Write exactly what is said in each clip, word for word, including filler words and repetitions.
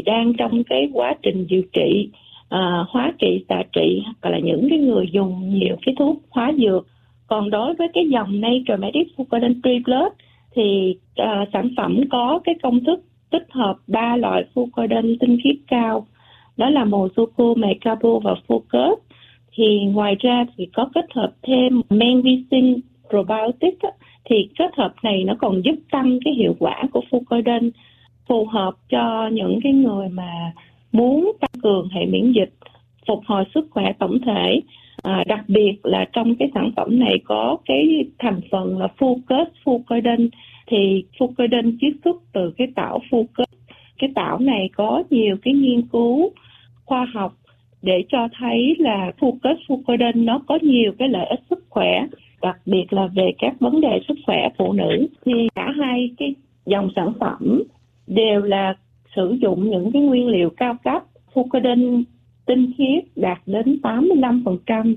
người đang trong cái quá trình điều trị, à, hóa trị, xạ trị, hoặc là những cái người dùng nhiều cái thuốc hóa dược. Còn đối với cái dòng Naturemedic Fucodan Free Plus thì à, sản phẩm có cái công thức tích hợp ba loại Fucodan tinh khiết cao, đó là Mozuku, Mecabu và Focus. Thì ngoài ra thì có kết hợp thêm men vi sinh probiotic á, thì kết hợp này nó còn giúp tăng cái hiệu quả của Fucodan, phù hợp cho những cái người mà muốn tăng cường hệ miễn dịch, phục hồi sức khỏe tổng thể. À, đặc biệt là trong cái sản phẩm này có cái thành phần là Focus Fucodan, thì Fucodan chiết xuất từ cái tảo Focus. Cái tảo này có nhiều cái nghiên cứu khoa học để cho thấy là Focus Fucodan nó có nhiều cái lợi ích sức khỏe, đặc biệt là về các vấn đề sức khỏe phụ nữ. Thì cả hai cái dòng sản phẩm đều là sử dụng những cái nguyên liệu cao cấp. Fucodan tinh khiết đạt đến tám mươi lăm phần trăm,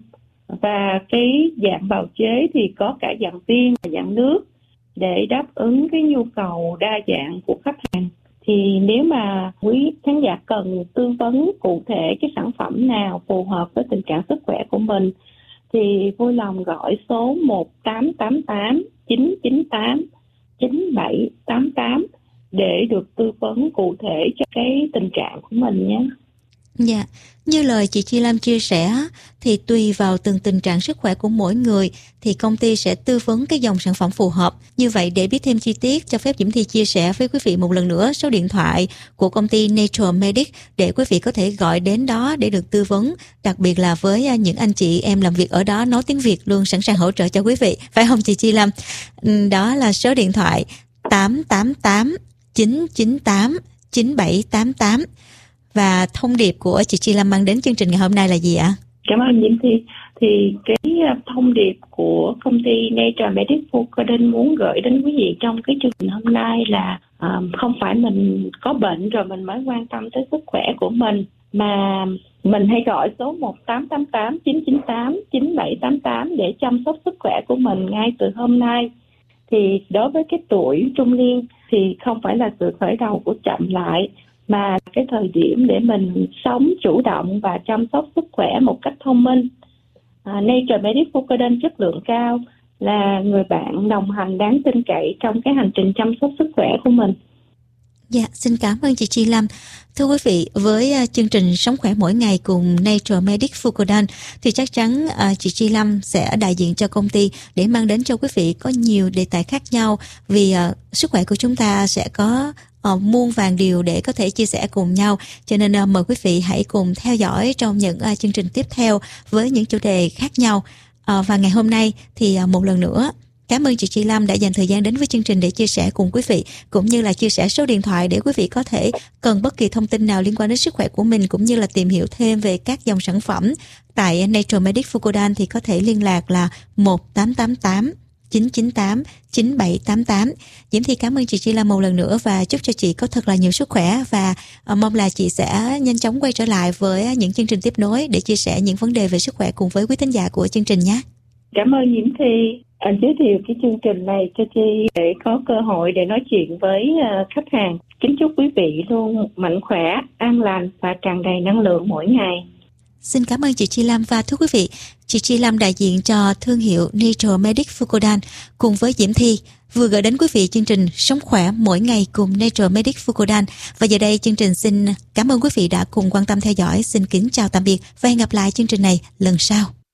và cái dạng bào chế thì có cả dạng viên và dạng nước để đáp ứng cái nhu cầu đa dạng của khách hàng. Thì nếu mà quý khán giả cần tư vấn cụ thể cái sản phẩm nào phù hợp với tình trạng sức khỏe của mình thì vui lòng gọi số một tám tám tám chín chín tám chín bảy tám tám để được tư vấn cụ thể cho cái tình trạng của mình nhé. Dạ, như lời chị Chi Lam chia sẻ thì tùy vào từng tình trạng sức khỏe của mỗi người thì công ty sẽ tư vấn cái dòng sản phẩm phù hợp. Như vậy để biết thêm chi tiết, cho phép Diễm Thi chia sẻ với quý vị một lần nữa số điện thoại của công ty Naturemedic để quý vị có thể gọi đến đó để được tư vấn, đặc biệt là với những anh chị em làm việc ở đó nói tiếng Việt luôn sẵn sàng hỗ trợ cho quý vị. Phải không chị Chi Lam? Đó là số điện thoại tám tám tám chín chín tám chín bảy tám tám. Và thông điệp của chị Chi Lam mang đến chương trình ngày hôm nay là gì ạ? Cảm ơn Diễm Thi. Thì cái thông điệp của công ty Naturemedic Fucodan muốn gửi đến quý vị trong cái chương trình hôm nay là um, không phải mình có bệnh rồi mình mới quan tâm tới sức khỏe của mình, mà mình hãy gọi số một tám tám tám chín chín tám chín bảy tám tám để chăm sóc sức khỏe của mình ngay từ hôm nay. Thì đối với cái tuổi trung niên thì không phải là sự khởi đầu của chậm lại, mà cái thời điểm để mình sống chủ động và chăm sóc sức khỏe một cách thông minh. À, Naturemedic Fucodan chất lượng cao là người bạn đồng hành đáng tin cậy trong cái hành trình chăm sóc sức khỏe của mình. Dạ, xin cảm ơn chị Chi Lam. Thưa quý vị, với uh, chương trình Sống khỏe mỗi ngày cùng Naturemedic Fucodan thì chắc chắn uh, chị Chi Lam sẽ đại diện cho công ty để mang đến cho quý vị có nhiều đề tài khác nhau, vì uh, sức khỏe của chúng ta sẽ có uh, muôn vàn điều để có thể chia sẻ cùng nhau. Cho nên uh, mời quý vị hãy cùng theo dõi trong những uh, chương trình tiếp theo với những chủ đề khác nhau. Uh, và ngày hôm nay thì uh, một lần nữa cảm ơn chị Chi Lam đã dành thời gian đến với chương trình để chia sẻ cùng quý vị, cũng như là chia sẻ số điện thoại để quý vị có thể cần bất kỳ thông tin nào liên quan đến sức khỏe của mình, cũng như là tìm hiểu thêm về các dòng sản phẩm tại Naturemedic Fucodan thì có thể liên lạc là một tám tám tám chín chín tám chín bảy tám tám. Diễm Thi cảm ơn chị Chi Lam một lần nữa và chúc cho chị có thật là nhiều sức khỏe, và mong là chị sẽ nhanh chóng quay trở lại với những chương trình tiếp nối để chia sẻ những vấn đề về sức khỏe cùng với quý thính giả của chương trình nhé. Cảm ơn Diễm Thi. Anh giới thiệu cái chương trình này cho Chi để có cơ hội để nói chuyện với uh, khách hàng. Kính chúc quý vị luôn mạnh khỏe, an lành và tràn đầy năng lượng mỗi ngày. Xin cảm ơn chị Chi Lam. Và thưa quý vị, chị Chi Lam đại diện cho thương hiệu Naturemedic Fucodan cùng với Diễm Thi vừa gửi đến quý vị chương trình Sống khỏe mỗi ngày cùng Naturemedic Fucodan. Và giờ đây chương trình xin cảm ơn quý vị đã cùng quan tâm theo dõi. Xin kính chào tạm biệt và hẹn gặp lại chương trình này lần sau.